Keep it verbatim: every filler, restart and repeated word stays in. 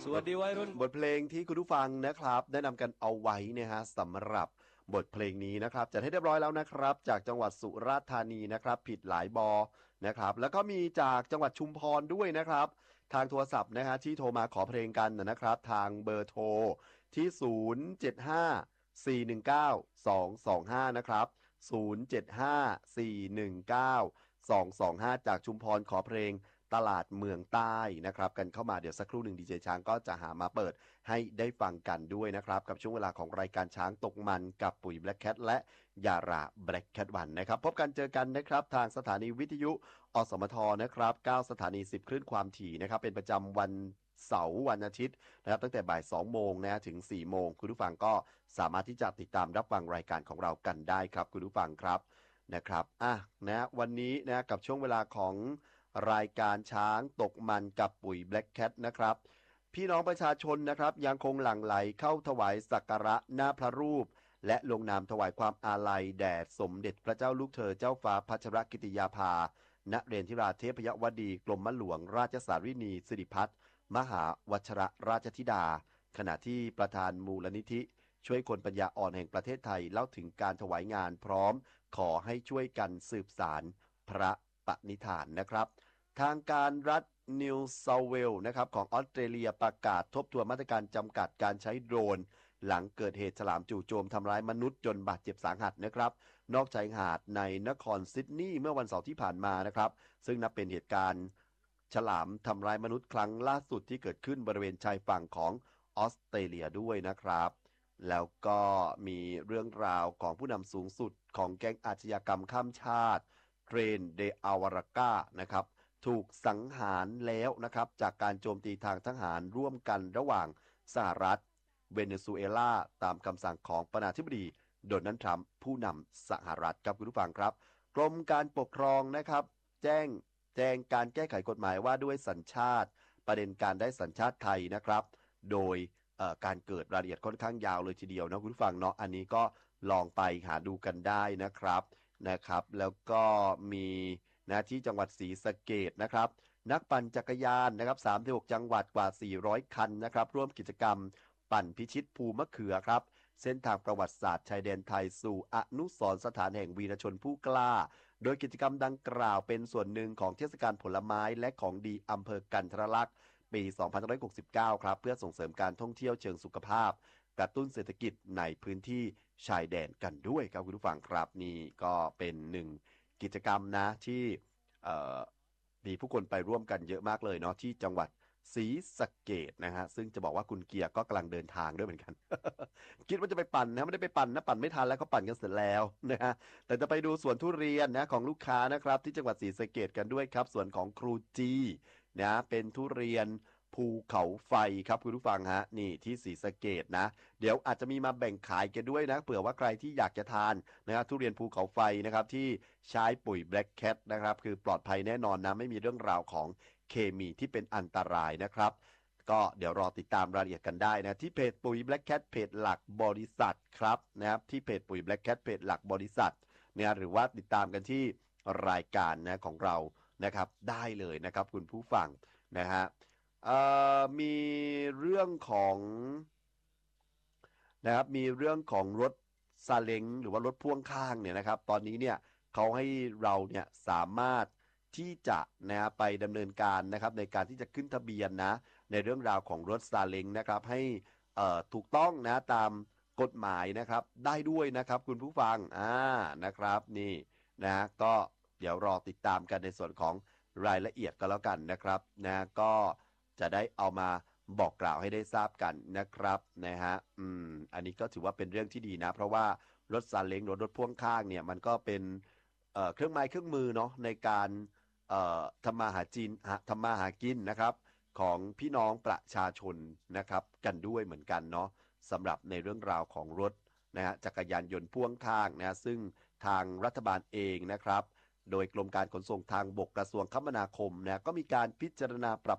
สวัสดีวัยรุ่นบทเพลงที่คุณผู้ฟังนะครับได้นำกันเอาไว้เนี่ยฮะสำหรับบทเพลงนี้นะครับจัดให้เรียบร้อยแล้วนะครับจากจังหวัดสุราษฎร์ธานีนะครับผิดหลายบอนะครับแล้วก็มีจากจังหวัดชุมพรด้วยนะครับทางโทรศัพท์นะฮะที่โทรมาขอเพลงกันนะครับทางเบอร์โทรที่ศูนย์ เจ็ด ห้า สี่ หนึ่ง เก้า สอง สอง ห้านะครับศูนย์ เจ็ด ห้า สี่ หนึ่ง เก้า สอง สอง ห้าจากชุมพรขอเพลงตลาดเมืองใต้นะครับกันเข้ามาเดี๋ยวสักครู่หนึ่งดีเจช้างก็จะหามาเปิดให้ได้ฟังกันด้วยนะครับกับช่วงเวลาของรายการช้างตกมันกับปุ๋ย Black Cat และยารา Black Cat วันนะครับพบกันเจอกันนะครับทางสถานีวิทยุอสมทนะครับเก้าสถานีสิบคลื่นความถี่นะครับเป็นประจำวันเสาร์วันอาทิตย์นะครับตั้งแต่บ่ายสองโมงนะถึงสี่โมงคุณผู้ฟังก็สามารถที่จะติดตามรับฟังรายการของเรากันได้ครับคุณผู้ฟังครับนะครับอ่ะนะวันนี้นะกับช่วงเวลาของรายการช้างตกมันกับปุ๋ย Black Cat นะครับพี่น้องประชาชนนะครับยังคงหลั่งไหลเข้าถวายสักการะหน้าพระรูปและลงนามถวายความอาลัยแด่สมเด็จพระเจ้าลูกเธอเจ้าฟ้าพัชรกิติยาภานเรนทิราเทพยวดีกรมหลวงราชสารินีสิริพัฒน์มหาวัชรราชธิดาขณะที่ประธานมูลนิธิช่วยคนปัญญาอ่อนแห่งประเทศไทยเล่าถึงการถวายงานพร้อมขอให้ช่วยกันสืบสารพระปณิธานนะครับทางการรัฐนิวเซาเวลนะครับของออสเตรเลียประกาศทบทวนมาตรการจำกัดการใช้โดรนหลังเกิดเหตุฉลามจู่โจมทำร้ายมนุษย์จนบาดเจ็บสาหัสนะครับนอกชายหาดในนครซิดนีย์เมื่อวันเสาร์ที่ผ่านมานะครับซึ่งนับเป็นเหตุการณ์ฉลามทำร้ายมนุษย์ครั้งล่าสุดที่เกิดขึ้นบริเวณชายฝั่งของออสเตรเลียด้วยนะครับแล้วก็มีเรื่องราวของผู้นำสูงสุดของแก๊งอาชญากรรมข้ามชาติเทรนเดอาวาราก้านะครับถูกสังหารแล้วนะครับจากการโจมตีทางทหารร่วมกันระหว่างสหรัฐเวเนซุเอลาตามคำสั่งของประธานาธิบดีโดนัลด์ทรัมป์ผู้นำสหรัฐครับคุณผู้ฟังครับกรมการปกครองนะครับแจ้งแจ้งการแก้ไขกฎหมายว่าด้วยสัญชาติประเด็นการได้สัญชาติไทยนะครับโดยการเกิดรายละเอียดค่อนข้างยาวเลยทีเดียวนะคุณผู้ฟังเนาะอันนี้ก็ลองไปหาดูกันได้นะครับนะครับแล้วก็มีนะที่จังหวัดศรีสะเกษนะครับนักปั่นจักรยานนะครับสามสิบหกจังหวัดกว่าสี่ร้อยคันนะครับร่วมกิจกรรมปั่นพิชิตภูมะเขือครับเส้นทางประวัติศาสตร์ชายแดนไทยสู่อนุสรณ์สถานแห่งวีรชนผู้กล้าโดยกิจกรรมดังกล่าวเป็นส่วนหนึ่งของเทศกาลผลไม้และของดีอำเภอกันทรลักษณ์ปีสองพันห้าร้อยหกสิบเก้าครับเพื่อส่งเสริมการท่องเที่ยวเชิงสุขภาพกระตุ้นเศรษฐกิจในพื้นที่ชายแดนกันด้วยครับคุณผู้ฟังครับนี่ก็เป็นหนึ่งกิจกรรมนะที่มีผู้คนไปร่วมกันเยอะมากเลยเนาะที่จังหวัดศรีสะเกษนะฮะซึ่งจะบอกว่าคุณเกียร์ก็กำลังเดินทางด้วยเหมือนกัน คิดว่าจะไปปั่นนะไม่ได้ไปปั่นนะปั่นไม่ทันแล้วก็ปั่นกันเสร็จแล้วนะฮะแต่จะไปดูสวนทุเรียนนะของลูกค้านะครับที่จังหวัดศรีสะเกษกันด้วยครับสวนของครูจีนะเป็นทุเรียนภูเขาไฟครับคุณผู้ฟังฮะนี่ที่ศรีสะเกษนะเดี๋ยวอาจจะมีมาแบ่งขายกันด้วยนะเผื่อว่าใครที่อยากจะทานนะครับทุเรียนภูเขาไฟนะครับที่ใช้ปุ๋ย Black Cat นะครับคือปลอดภัยแน่นอนนะไม่มีเรื่องราวของเคมีที่เป็นอันตรายนะครับก็เดี๋ยวรอติดตามรายละเอียดกันได้นะที่เพจปุ๋ย Black Cat เพจหลักบริษัทครับนะครับที่เพจปุ๋ย Black Cat เพจหลักบริษัทเนี่ยหรือว่าติดตามกันที่รายการนะของเรานะครับได้เลยนะครับคุณผู้ฟังนะฮะมีเรื่องของนะครับมีเรื่องของรถซาเล้งหรือว่ารถพ่วงข้างเนี่ยนะครับตอนนี้เนี่ยเขาให้เราเนี่ยสามารถที่จะนะไปดำเนินการนะครับในการที่จะขึ้นทะเบียนนะในเรื่องราวของรถซาเล้งนะครับให้ถูกต้องนะตามกฎหมายนะครับได้ด้วยนะครับคุณผู้ฟังอ่านะครับนี่นะก็เดี๋ยวรอติดตามกันในส่วนของรายละเอียดก็แล้วกันนะครับนะก็จะได้เอามาบอกกล่าวให้ได้ทราบกันนะครับนะฮะอืมอันนี้ก็ถือว่าเป็นเรื่องที่ดีนะเพราะว่ารถซาเล้งรถรถพ่วงข้างเนี่ยมันก็เป็นเอ่อเครื่องไม้เครื่องมือเนาะในการเอ่อทำมาหาจินทำมาหากินนะครับของพี่น้องประชาชนนะครับกันด้วยเหมือนกันเนาะสำหรับในเรื่องราวของรถนะฮะจักรยานยนต์พ่วงข้างนะซึ่งทางรัฐบาลเองนะครับโดยกรมการขนส่งทางบกกระทรวงคมนาคมนะก็มีการพิจารณาปรับ